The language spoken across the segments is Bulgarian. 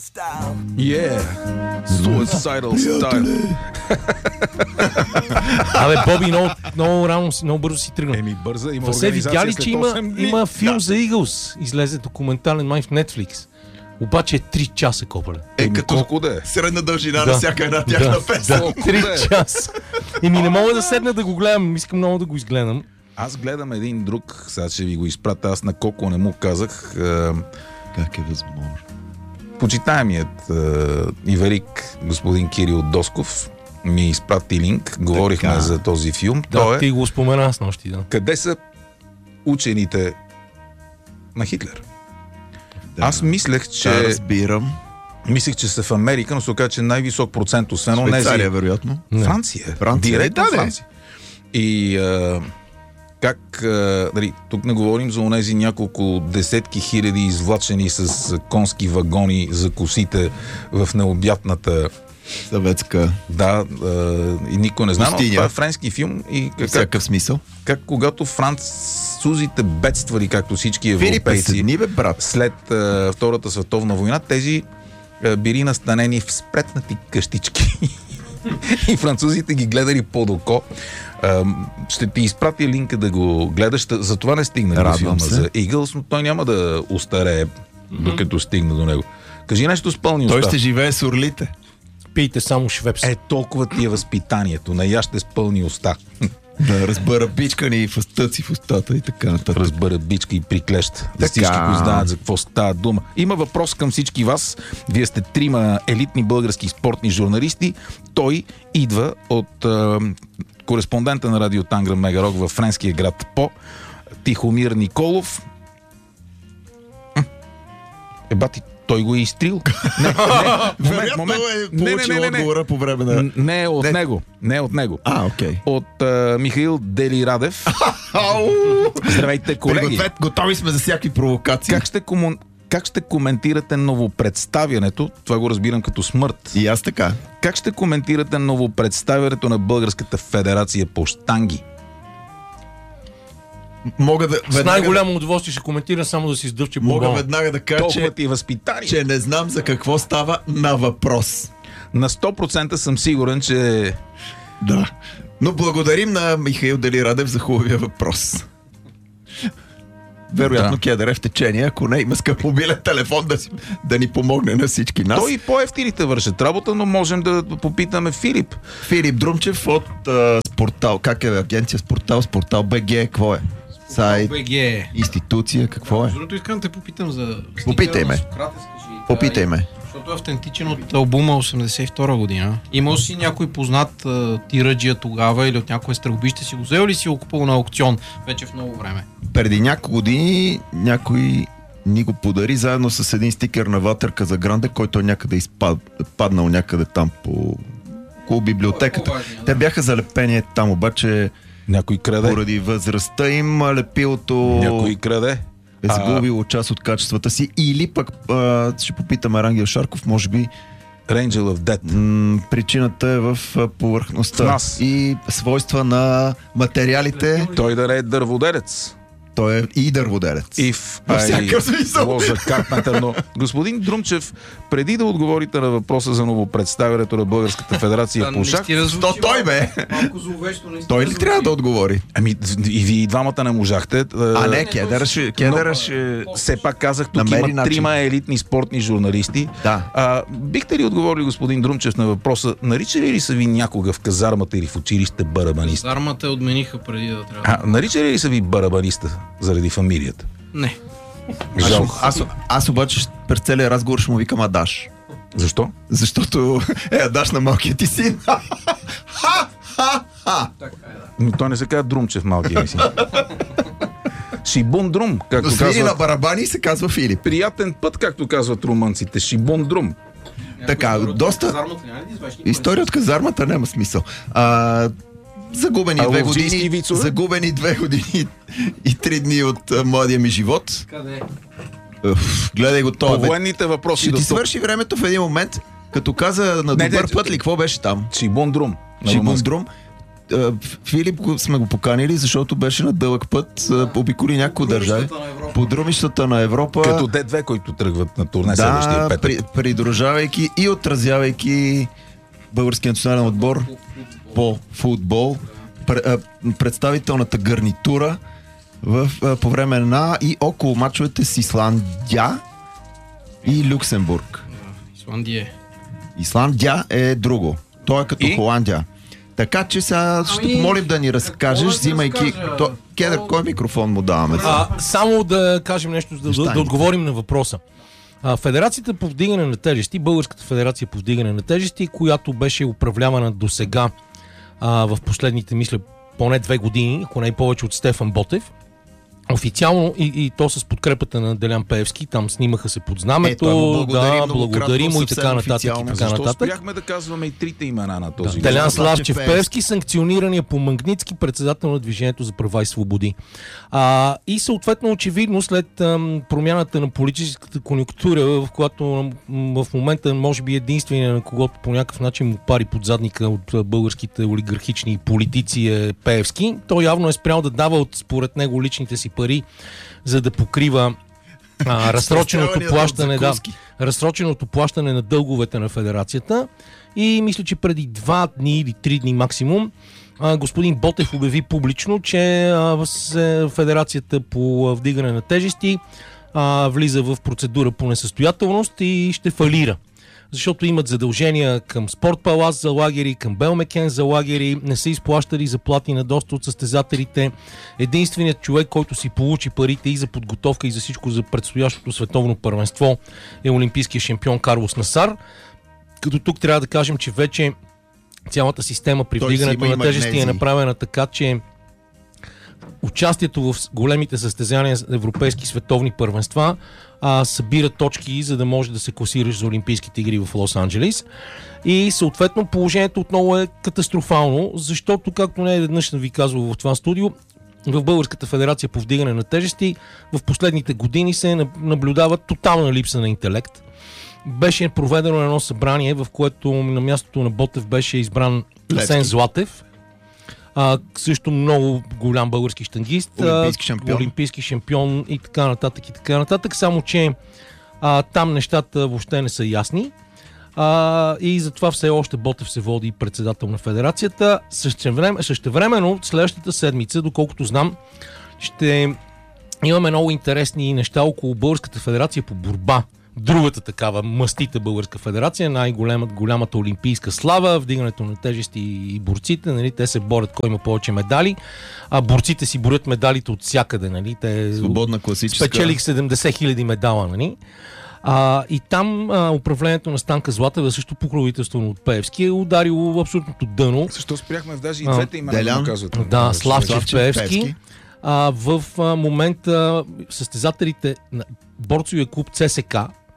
Suicidal style. Абе, Боби много рано, много бързо си тръгна. Еми бърза, има Се видя ли, че има филм да. за Eagles? Излезе документален май в Netflix. Обаче е 3 часа, копале. Колко да е? Средна дължина на всяка една тяхна песен. Да, 3 часа. Не мога да седна да го гледам. Искам много да го изгледам. Аз гледам един друг, сега ще ви го изпратя, аз на Коко не му казах. Как е възможно? Почитаемият и велик господин Кирил Досков ми изпрати линк, говорихме за този филм. Да, ти го спомена с нощи, да. Къде са учените на Хитлер? Да. Аз мислех, че... разбирам. Мислех, че са в Америка, но се оказа, че най-висок процент, освен онези... Швейцария, вероятно. Франция. Директно Франция. И тук не говорим за онези няколко десетки хиляди извлачени с конски вагони за косите в необятната съветска. Да, и никой не знае, но това е френски филм. И всякакъв смисъл. Как когато французите бедствали, както всички европейци, след Втората световна война, тези били настанени в спретнати къщички. И французите ги гледали под око. Ще ти изпратя линка да го гледаш. За това не стигна до филма за Eagles, но той няма да устарее, докато стигна до него. Кажи нещо с пълни уста. Той ще живее с орлите. Пийте само швепс. Толкова ти е възпитанието. Наяще с пълни уста. Да, разбъра бичкани и фъстъци в устата и така нататък. Разбъра бичка и приклещ. За всички, които знаят за какво става дума. Има въпрос към всички вас. Вие сте 3 елитни български спортни журналисти. Той идва от кореспондента на радио Тангра Мегарок във френския град По, Тихомир Николов. Бати, той го е изтрил. Вероятно е получил отговора по време на... Не е от него. Не е от него. Окей. От Михаил Дели Радев. Здравейте, колеги. Готови сме за всякакви провокации. Как ще коментирате новопредставянето? Това го разбирам като смърт. И аз така. Как ще коментирате новопредставянето на Българската федерация по щанги? С най-голямо удоволствие ще коментира, само да си издъвче по Мога веднага да кажа, че не знам за какво става на въпрос. На 100% съм сигурен, че... Да. Но благодарим на Михаил Дели Радев за хубавия въпрос. Вероятно Кедър е в течение, ако не има скъп мобилен телефон да ни помогне на всички нас. Той и по-ефтините вършат работа, но можем да попитаме Филип. Филип Друмчев от Спортал. Как е агенция Спортал? Спортал БГ, какво е? Сайт, институция, какво е? Защото искам да те попитам за... Попитай ме. Попитай ме. Защото е автентичен от албума 82 година. Имал си някой познат тираджия тогава или от някое стрелбище си го взел или си го купил на аукцион вече в много време? Преди няколко години някой ни го подари заедно с един стикер на Ватерка за Гранде, който е някъде паднал някъде там около библиотеката. Те бяха залепени там, обаче някой краде. Поради възрастта им лепилото някой краде. Е загубило част от качествата си. Или пък ще попитаме Рангел Шарков, може би Angel of Death. Причината е в повърхността и свойства на материалите. Той да не е дърводелец. Той е и дърводелец. Във всякакъв смисъл. Но господин Друмчев, преди да отговорите на въпроса за новопредставянето на Българската федерация по шах, той бе! Той ли трябва да отговори? И вие и двамата не можахте. Не, Кедър ще... Все пак казах, тук има 3 елитни спортни журналисти. Да. Бихте ли отговорили, господин Друмчев, на въпроса, наричали ли са ви някога в казармата или в училище барабанист? Казармата отмениха преди да трябва. Наричали ли са ви барабаниста? Заради фамилията? Не. Жалко. Аз обаче през целия разговор ще му викам Адаш. Защо? Защото е Адаш на малкият ти син. Но той не се казва Друмчев, малкият ми син. Шибун Друм, както свири на барабани се казва Филип. Приятен път, както казват румънците. Шибун Друм. Така, доста... История от казармата няма смисъл. Загубени 2 години и 3 дни от младия ми живот. Къде? Гледай го това. По военните въпроси. Ще ти свърши времето в един момент, като каза на добър път ли, какво беше там? Шибун Друм. Филип сме го поканили, защото беше на дълъг път, обиколи някои държави. по друмищата на Европа. Като Д2, които тръгват на турне следващия петък. Придружавайки и отразявайки българския национален отбор по футбол, представителната гарнитура по време на и около мачовете с Исландия и Люксембург. Исландия е друго. Той е като Холандия. Така че сега ще помолим да ни разкажеш, взимайки... Кедър, кой микрофон му даваме? Само да кажем нещо, да отговорим на въпроса. Федерацията по вдигане на тежести, Българската федерация по вдигане на тежести, която беше управлявана до сега в последните, мисля, поне 2 години, ако не и повече от Стефан Ботев, официално и то с подкрепата на Делян Пеевски, там снимаха се под знамето, благодарим му и така нататък. Защо спряхме да казваме и трите имена на този Делян Славчев Пеевски, санкционирания по Магнитски, председател на Движението за права и свободи. И съответно, очевидно, след промяната на политическата конюнктура, в която в момента може би единствения, на когото по някакъв начин му пари под задника от българските олигархични политици е Пеевски, той явно е спрял да дава от според него личните си пари, за да покрива разсроченото плащане на дълговете на федерацията. И мисля, че преди 2 дни или 3 дни максимум господин Ботев обяви публично, че федерацията по вдигане на тежести влиза в процедура по несъстоятелност и ще фалира. Защото имат задължения към Спортпалас за лагери, към Белмекен за лагери, не са изплащали заплати на доста от състезателите. Единственият човек, който си получи парите и за подготовка и за всичко за предстоящото световно първенство е олимпийския шампион Карлос Насар. Като тук трябва да кажем, че вече цялата система при вдигането на тежести е направена така, че участието в големите състезания европейски световни първенства събира точки, за да може да се класираш за Олимпийските игри в Лос-Анджелис. И съответно положението отново е катастрофално, защото, както не веднъж ви казвал в това студио, в Българската федерация по вдигане на тежести в последните години се наблюдава тотална липса на интелект. Беше проведено едно събрание, в което на мястото на Ботев беше избран Асен Златев. Също много голям български щангист, олимпийски шампион и така нататък, само че там нещата въобще не са ясни и затова все още Ботев се води председател на федерацията. Същевременно следващата седмица, доколкото знам, ще имаме много интересни неща около Българската федерация по борба. Другата такава мастита българска федерация, най-голямата олимпийска слава, вдигането на тежести и борците, нали, те се борят кой има повече медали, а борците си борят медалите от всякъде, нали, те свободна класическа. Спечелих 70 000 медала, нали. И там управлението на Станка Златева, също покровителство от Пеевски, е ударило в абсолютното дъно. Защо спряхме в даже и двете имена да казват? Да, Славчев Пеевски. В момента състезателите на борцовия клуб ЦСК,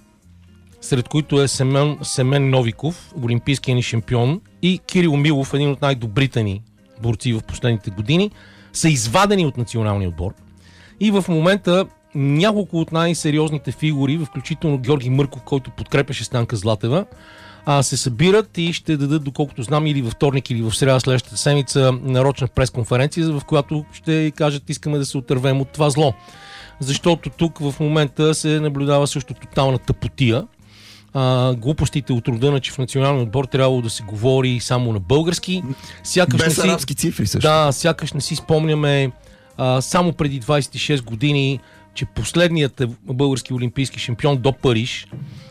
сред които е Семен Новиков, олимпийския ни шампион, и Кирил Милов, един от най-добрите ни борци в последните години, са извадени от националния отбор. И в момента няколко от най-сериозните фигури, включително Георги Мърков, който подкрепяше Станка Златева, се събират и ще дадат, доколкото знам, или във вторник, или в сряда следващата седмица нарочна пресконференция, в която ще кажат, искаме да се отървем от това зло. Защото тук в момента се наблюдава също тотална тъпотия. Глупостите от рода на, че в националния отбор трябвало да се говори само на български. Без арабски цифри също. Да, сякаш не си спомняме само преди 26 години, че последният български олимпийски шампион до Париж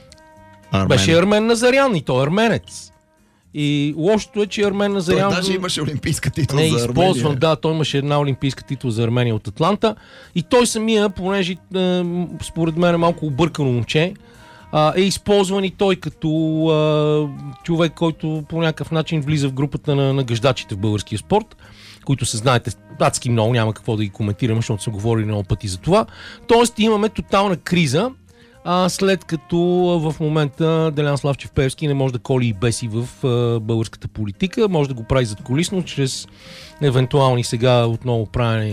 беше Армен Назарян, и той е арменец. И лошото е, че Армен Назарян... Той даже имаше олимпийска титла за Армения. Да, той имаше една олимпийска титла за Армения от Атланта. И той самия, понеже според мен е малко объркано момче, е използван и той като човек, който по някакъв начин влиза в групата на гъждачите в българския спорт, които се знаете адски много, няма какво да ги коментираме, защото са говорили много пъти за това. Тоест имаме тотална криза, след като в момента Делян Славчев Пеевски не може да коли и беси в българската политика, може да го прави задкулисно, чрез евентуални сега отново прави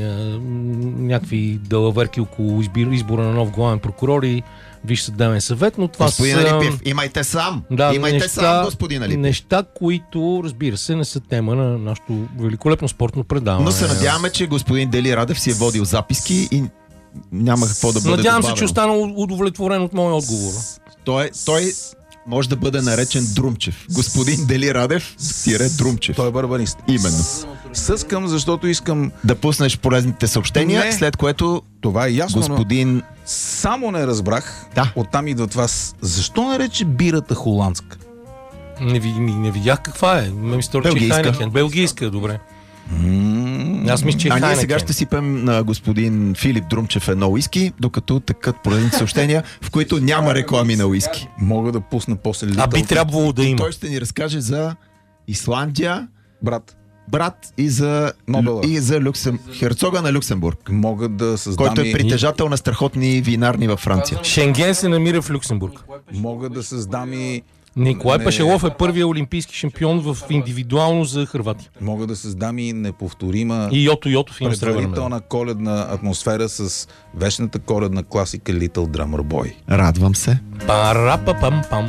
някакви далаверки около избора на нов главен прокурор и Висш съдебен съвет, но това господин Алипиев, имайте сам! Имайте сам, господин Алипиев. Неща, които, разбира се, не са тема на нашето великолепно спортно предаване. Но се надяваме, че господин Дели Радев си е водил записки и няма какво да бъде Надявам се, добавено. че останал удовлетворен от моя отговор. Той може да бъде наречен Друмчев. Господин Дели Радев – Друмчев. Той е барабанист. Именно. Съскам, защото искам... Да пуснеш полезните съобщения, Не. след което Това е ясно, господин... Само не разбрах, Да. оттам идва това. Защо нарече бирата холандска? Не видях каква е. Ме ми стори, че Белгийска. Хайнекен. Белгийска, добре. Аз мисля, че А ние Хайнекен. сега ще сипем на господин Филип Друмчев едно уиски, докато текат полезните съобщения, в които няма реклами на уиски. Мога да пусна после А би трябвало да има. Той ще ни разкаже за Исландия, Брат, и за Нобела. херцога на Люксембург, мога да създам който е притежател на страхотни винарни във Франция. Шенген се намира в Люксембург. Мога да създам и... Николай Пашелов е първият олимпийски шампион в индивидуално за Хърватия. Мога да създам и неповторима И Йото Йотов има сребърна медал. предварителна коледна атмосфера с вечната коледна класика Little Drummer Boy. Радвам се. Пара-па-пам-пам.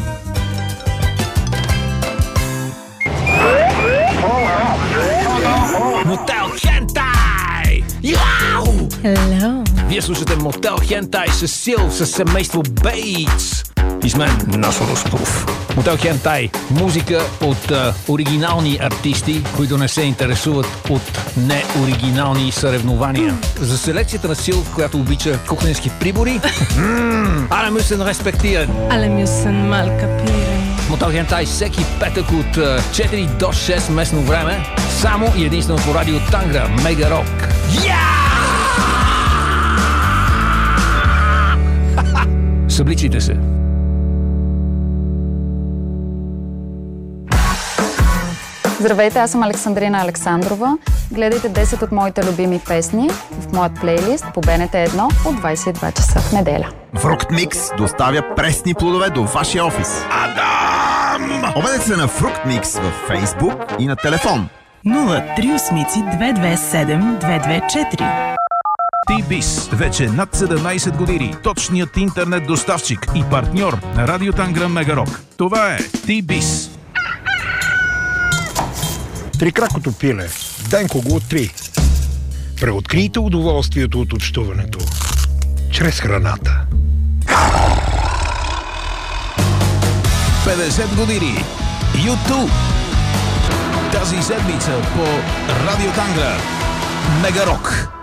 Мотел Хентай! Яу! Hello. Вие слушате Мотел Хентай с Сил, с семейство Бейтс. И с мен Насо Ростов. Мотел Хентай. Музика от оригинални артисти, които не се интересуват от неоригинални съревнования. За селекцията на Сил, която обича кухненски прибори. Alle müssen respektieren. Alle müssen mal kapieren. Мотел Хентай всеки петък от 4 до 6 местно време. Само и единствено по радио Тангра. Мега Рок. Събличите се. Здравейте, аз съм Александрина Александрова. Гледайте 10 от моите любими песни в моят плейлист по БНТ 1 от 22 часа в неделя. Фруктмикс доставя пресни плодове до вашия офис. Адам! Обадете се на Фруктмикс във Фейсбук и на телефон. 038-227-224. T-Biz. Вече над 17 години. Точният интернет доставчик и партньор на Радио Тангра Мегарок. Това е T-Biz. Трикракото пиле. Денко го откри. Преоткрийте удоволствието от общуването. Чрез храната. 50 години. YouTube. Тази седмица по Радио Тангра Мегарок.